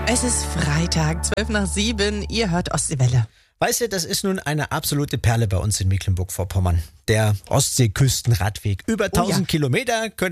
Es ist Freitag, 6:55. Ihr hört Ostseewelle. Weißt du, das ist nun eine absolute Perle bei uns in Mecklenburg-Vorpommern. Der Ostseeküstenradweg. Über 1000 Kilometer.